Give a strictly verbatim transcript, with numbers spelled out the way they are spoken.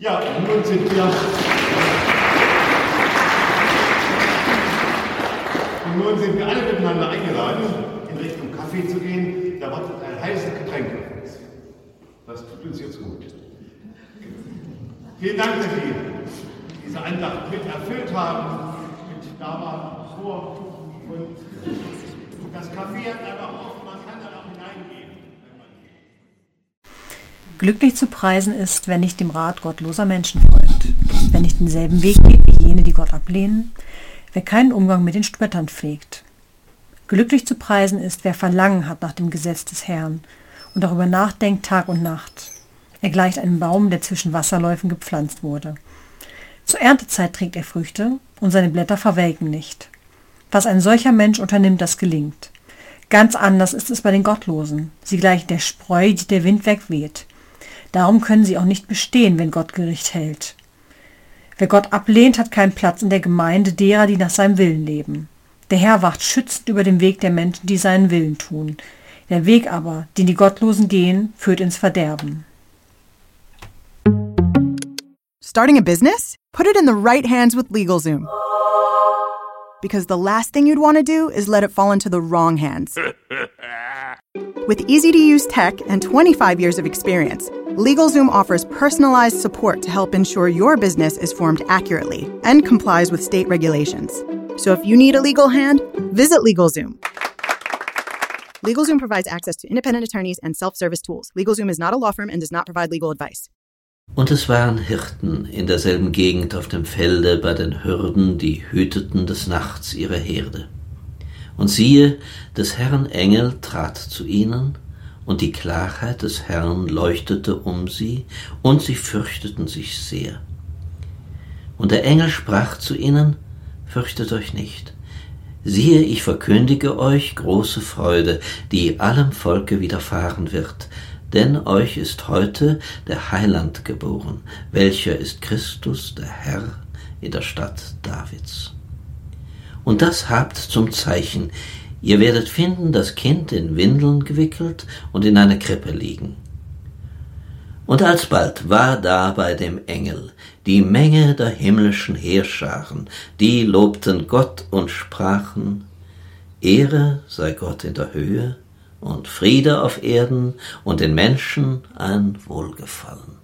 Ja, und nun sind wir, und nun sind wir alle miteinander eingeladen, in Richtung Kaffee zu gehen. Da wartet ein heißes Getränk auf uns. Das tut uns jetzt gut. Vielen Dank, dass Sie diese Andacht mit erfüllt haben, mit da waren vor und das Kaffee hat aber auch, man kann dann auch hineingehen. Glücklich zu preisen ist, wer nicht dem Rat gottloser Menschen folgt, wer nicht denselben Weg geht wie jene, die Gott ablehnen, wer keinen Umgang mit den Spöttern pflegt. Glücklich zu preisen ist, wer Verlangen hat nach dem Gesetz des Herrn und darüber nachdenkt Tag und Nacht. Er gleicht einem Baum, der zwischen Wasserläufen gepflanzt wurde. Zur Erntezeit trägt er Früchte und seine Blätter verwelken nicht. Was ein solcher Mensch unternimmt, das gelingt. Ganz anders ist es bei den Gottlosen. Sie gleichen der Spreu, die der Wind wegweht. Darum können sie auch nicht bestehen, wenn Gott Gericht hält. Wer Gott ablehnt, hat keinen Platz in der Gemeinde derer, die nach seinem Willen leben. Der Herr wacht schützend über den Weg der Menschen, die seinen Willen tun. Der Weg aber, den die Gottlosen gehen, führt ins Verderben. Starting a business? Put it in the right hands with LegalZoom. Because the last thing you'd want to do is let it fall into the wrong hands. With easy-to-use tech and twenty-five years of experience, LegalZoom offers personalized support to help ensure your business is formed accurately and complies with state regulations. So if you need a legal hand, visit LegalZoom. LegalZoom provides access to independent attorneys and self-service tools. LegalZoom is not a law firm and does not provide legal advice. Und es waren Hirten in derselben Gegend auf dem Felde bei den Hürden, die hüteten des Nachts ihre Herde. Und siehe, des Herrn Engel trat zu ihnen, und die Klarheit des Herrn leuchtete um sie, und sie fürchteten sich sehr. Und der Engel sprach zu ihnen, fürchtet euch nicht. Siehe, ich verkündige euch große Freude, die allem Volke widerfahren wird, denn euch ist heute der Heiland geboren, welcher ist Christus, der Herr, in der Stadt Davids. Und das habt zum Zeichen, ihr werdet finden, das Kind in Windeln gewickelt und in einer Krippe liegen. Und alsbald war da bei dem Engel die Menge der himmlischen Heerscharen, die lobten Gott und sprachen, Ehre sei Gott in der Höhe, und Friede auf Erden und den Menschen ein Wohlgefallen.